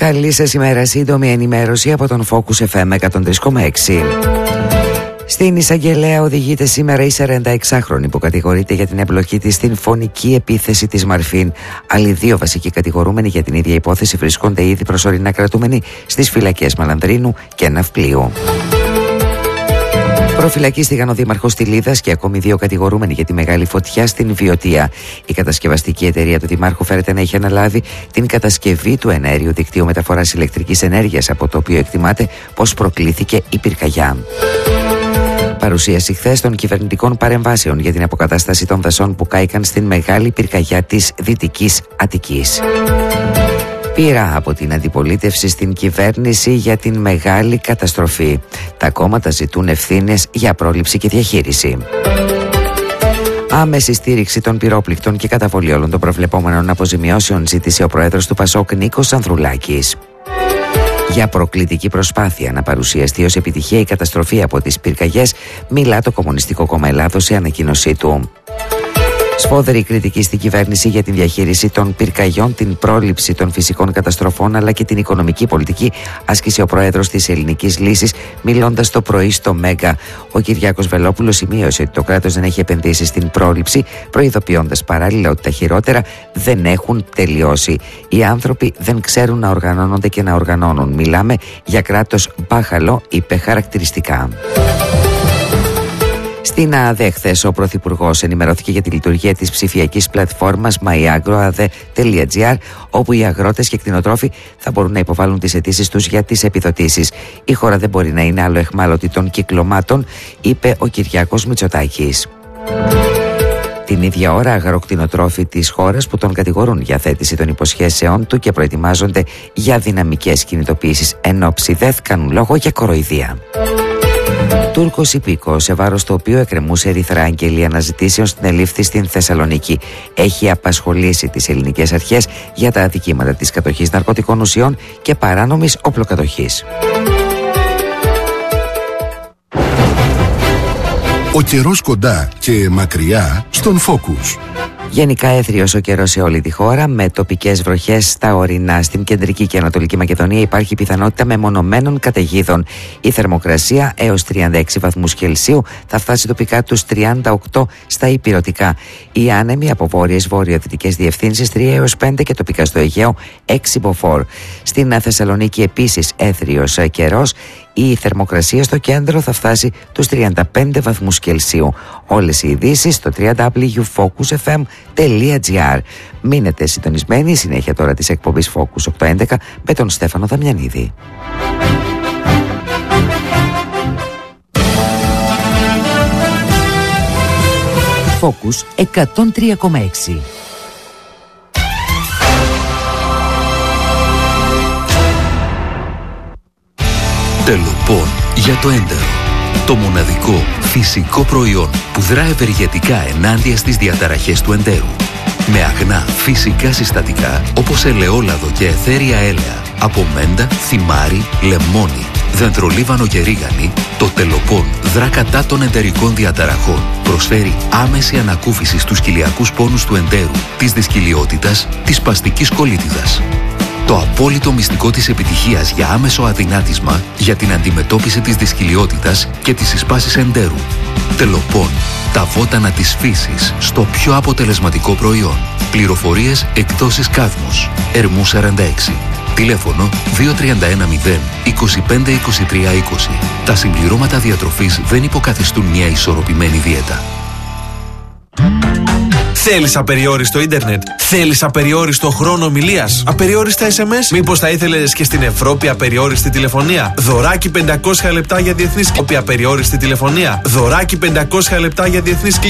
Καλή σας ημέρα, σύντομη ενημέρωση από τον Focus FM 103,6. Στην εισαγγελέα οδηγείται σήμερα η 46χρονη που κατηγορείται για την εμπλοκή της στην φωνική επίθεση της Μαρφίν. Άλλοι δύο βασικοί κατηγορούμενοι για την ίδια υπόθεση βρίσκονται ήδη προσωρινά κρατούμενοι στις φυλακές Μαλανδρίνου και Ναυπλίου. Προφυλακίστηκαν ο δήμαρχος Τιλίδας και ακόμη δύο κατηγορούμενοι για τη μεγάλη φωτιά στην Βιωτία. Η κατασκευαστική εταιρεία του δημάρχου φέρεται να έχει αναλάβει την κατασκευή του εναέριου δικτύου μεταφοράς ηλεκτρικής ενέργειας, από το οποίο εκτιμάται πως προκλήθηκε η πυρκαγιά. Παρουσίαση χθες των κυβερνητικών παρεμβάσεων για την αποκατάσταση των δασών που κάηκαν στην μεγάλη πυρκαγιά της Δυτικής Αττικής. Πήρα από την αντιπολίτευση στην κυβέρνηση για την μεγάλη καταστροφή. Τα κόμματα ζητούν ευθύνες για πρόληψη και διαχείριση. Άμεση στήριξη των πυρόπληκτων και καταβολή όλων των προβλεπόμενων αποζημιώσεων ζήτησε ο πρόεδρος του ΠΑΣΟΚ Νίκος Ανδρουλάκης. Για προκλητική προσπάθεια να παρουσιαστεί ως επιτυχία η καταστροφή από τις πυρκαγιές, μιλά το Κομμουνιστικό Κόμμα Ελλάδος σε ανακοίνωσή του. Σφόδρη κριτική στην κυβέρνηση για την διαχείριση των πυρκαγιών, την πρόληψη των φυσικών καταστροφών αλλά και την οικονομική πολιτική άσκησε ο πρόεδρος της Ελληνικής Λύσης, μιλώντας το πρωί στο Μέγκα. Ο Κυριάκος Βελόπουλος σημείωσε ότι το κράτος δεν έχει επενδύσει στην πρόληψη, προειδοποιώντας παράλληλα ότι τα χειρότερα δεν έχουν τελειώσει. Οι άνθρωποι δεν ξέρουν να οργανώνονται και να οργανώνουν. Μιλάμε για κράτος μπάχαλο, είπε χαρακτηριστικά. Στην ΑΔΕ χθες ο Πρωθυπουργός ενημερώθηκε για τη λειτουργία της ψηφιακής πλατφόρμας myagroade.gr, όπου οι αγρότες και κτηνοτρόφοι θα μπορούν να υποβάλουν τις αιτήσεις τους για τις επιδοτήσεις. Η χώρα δεν μπορεί να είναι άλλο αιχμάλωτη των κυκλωμάτων, είπε ο Κυριάκος Μητσοτάκης. Την ίδια ώρα, αγροκτηνοτρόφοι της χώρας που τον κατηγορούν για θέτηση των υποσχέσεών του και προετοιμάζονται για δυναμικές κινητοποιήσεις εν ώψη ΔΕΘ κάνουν λόγο για κοροϊδία. Τούρκος υπήκοος, σε βάρος το οποίο εκκρεμούσε ερυθρά αγγελία αναζητήσεων, συνελήφθη στην Θεσσαλονίκη. Έχει απασχολήσει τις ελληνικές αρχές για τα αδικήματα της κατοχής ναρκωτικών ουσιών και παράνομης οπλοκατοχής. Ο καιρός κοντά και μακριά στον Focus. Γενικά έθριος ο καιρός σε όλη τη χώρα, με τοπικές βροχές στα ορεινά. Στην κεντρική και ανατολική Μακεδονία υπάρχει πιθανότητα μεμονωμένων καταιγίδων. Η θερμοκρασία έως 36 βαθμούς Κελσίου θα φτάσει τοπικά τους 38 στα ηπειρωτικά. Οι άνεμοι από βόρειες βορειοδυτικές διευθύνσεις 3 έως 5 και τοπικά στο Αιγαίο 6 μποφόρ. Στην Θεσσαλονίκη επίσης έθριος καιρός. Η θερμοκρασία στο κέντρο θα φτάσει τους 35 βαθμούς Κελσίου. Όλες οι ειδήσεις στο www.focusfm.gr. Μείνετε συντονισμένοι, συνέχεια τώρα της εκπομπής Focus 811 με τον Στέφανο Δαμιανίδη. Focus 103,6. Τελοπών για το έντερο. Το μοναδικό φυσικό προϊόν που δρά ευεργετικά ενάντια στις διαταραχές του εντέρου. Με αγνά φυσικά συστατικά όπως ελαιόλαδο και αιθέρια έλαια, από μέντα, θυμάρι, λεμόνι, δεντρολίβανο και ρίγανη, το Τελοπών δρά κατά των εντερικών διαταραχών. Προσφέρει άμεση ανακούφιση στους κοιλιακούς πόνους του εντέρου, της δυσκυλιότητας, της σπαστικής κολίτιδας. Το απόλυτο μυστικό της επιτυχίας για άμεσο αδυνάτισμα για την αντιμετώπιση της δυσκυλιότητας και της εισπάσης εντέρου. Τελοπών, τα βότανα της φύσης στο πιο αποτελεσματικό προϊόν. Πληροφορίες εκδόσεις Κάδμος, Ερμού 46. Τηλέφωνο 2310 25 23 20. Τα συμπληρώματα διατροφής δεν υποκαθιστούν μια ισορροπημένη δίαιτα. Θέλεις απεριόριστο ίντερνετ? Θέλεις απεριόριστο χρόνο ομιλίας? Απεριόριστα SMS? Μήπως θα ήθελες και στην Ευρώπη απεριόριστη τηλεφωνία? Δωράκι 500 λεπτά για διεθνής κλήσεις. Απεριόριστη τηλεφωνία. Δωράκι 500 λεπτά για διεθνής κλήσεις.